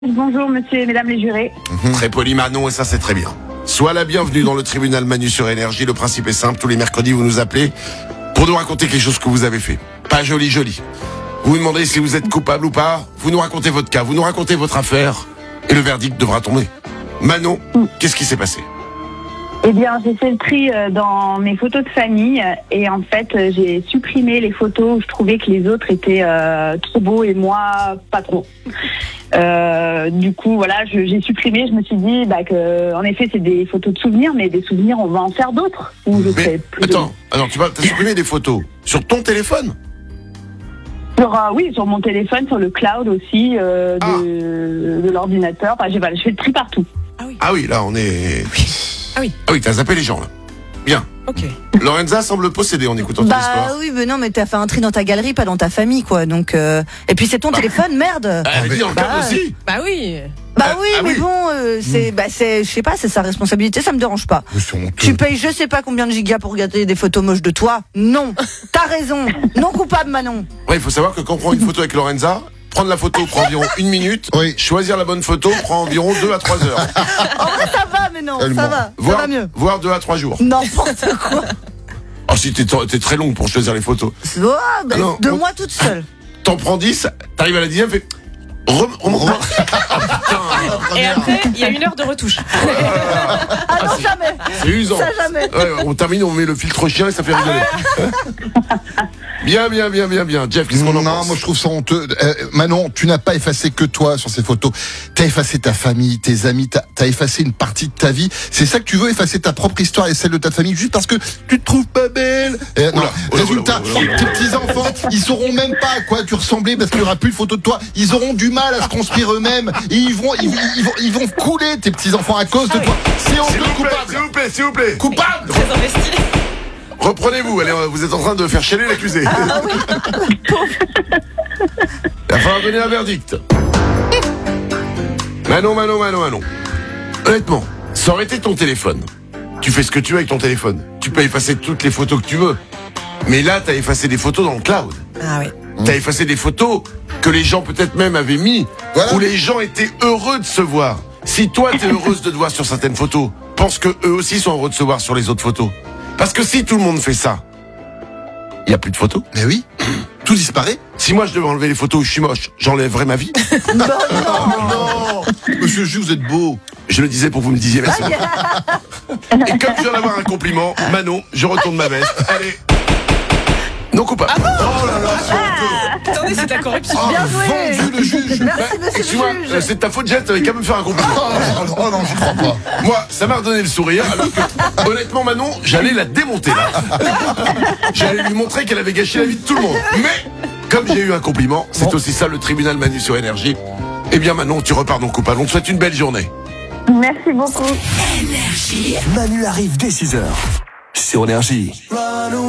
Bonjour monsieur et mesdames les jurés. Très poli Manon, et ça c'est très bien. Sois la bienvenue dans le tribunal Manu sur Énergie. Le principe est simple, tous les mercredis vous nous appelez pour nous raconter quelque chose que vous avez fait. Pas joli. Vous nous demandez si vous êtes coupable ou pas, vous nous racontez votre cas, vous nous racontez votre affaire, et le verdict devra tomber. Manon, qu'est-ce qui s'est passé ? Eh bien, j'ai fait le tri dans mes photos de famille et en fait, j'ai supprimé les photos où je trouvais que les autres étaient trop beaux et moi, pas trop. Du coup, voilà, j'ai supprimé. Je me suis dit que, en effet, c'est des photos de souvenirs, mais des souvenirs, on va en faire d'autres. Attends, alors t'as supprimé des photos sur ton téléphone ? Oui, sur mon téléphone, sur le cloud aussi, de l'ordinateur. Enfin, je fais le tri partout. Ah oui, là on est... Ah oui, t'as zappé les gens là. Bien. Ok. Lorenza semble possédée en écoutant ton histoire. Oui, mais non, mais t'as fait un tri dans ta galerie, pas dans ta famille, quoi. Donc, et puis c'est ton téléphone, merde. Elle dit dans le cadre aussi. Oui, ah mais oui. bon, c'est, je sais pas, c'est sa responsabilité, ça me dérange pas. Tu payes je sais pas combien de gigas pour regarder des photos moches de toi. Non, t'as raison. Non coupable, Manon. Ouais, il faut savoir que quand on prend une photo avec Lorenza, prendre la photo prend environ 1 minute. Oui. Choisir la bonne photo prend environ 2 à 3 heures. En vrai, ça va, mais non, ça va mieux. Voire 2 à 3 jours. N'importe quoi. Oh, si t'es très long pour choisir les photos. Moi toute seule. T'en prends 10, t'arrives à la 10e, fais... Et après, il y a 1 heure de retouche. Ah non, jamais. C'est usant. Ça, jamais. Ouais, on termine, on met le filtre chien et ça fait rigoler. Bien. Jeff, qu'est-ce qu'on en pense ? Non, moi je trouve ça honteux. Manon, tu n'as pas effacé que toi sur ces photos. T'as effacé ta famille, tes amis, t'as effacé une partie de ta vie. C'est ça que tu veux, effacer ta propre histoire et celle de ta famille juste parce que tu te trouves pas belle. Résultat, tes petits-enfants, ils sauront même pas à quoi tu ressemblais parce qu'il y aura plus de photos de toi. Ils auront du mal à se construire eux-mêmes et ils vont couler tes petits-enfants à cause de toi. C'est honteux, coupable. S'il vous plaît. Coupable. Très investi. Reprenez-vous, allez, vous êtes en train de faire chialer l'accusé. Ah oui. Il va falloir donner un verdict. Manon. Honnêtement, ça aurait été ton téléphone. Tu fais ce que tu veux avec ton téléphone. Tu peux effacer toutes les photos que tu veux. Mais là, t'as effacé des photos dans le cloud. Ah oui. T'as effacé des photos que les gens peut-être même avaient mis, où les gens étaient heureux de se voir. Si toi, t'es heureuse de te voir sur certaines photos, pense que eux aussi sont heureux de se voir sur les autres photos. Parce que si tout le monde fait ça, il n'y a plus de photos. Mais oui, tout disparaît. Si moi je devais enlever les photos où je suis moche, j'enlèverais ma vie. Non. Monsieur Jules, vous êtes beau. Je le disais pour que vous me disiez merci. Et comme je viens d'avoir un compliment, Manon, je retourne ma veste. Allez. Non coupable. Oh là là, c'est honteux. Attendez, c'est de la corruption. Bien joué. Vendu le juge. Merci, monsieur Excuse-moi, le juge. c'est de ta faute, Jet, t'avais quand même fait un compliment. Oh non, j'y crois pas. Moi, ça m'a redonné le sourire, alors que, honnêtement, Manon, j'allais la démonter, là. J'allais lui montrer qu'elle avait gâché la vie de tout le monde. Mais, comme j'ai eu un compliment, c'est aussi ça le tribunal Manu sur Énergie. Eh bien, Manon, tu repars non coupable. On te souhaite une belle journée. Merci beaucoup. Manu arrive dès 6h sur Énergie.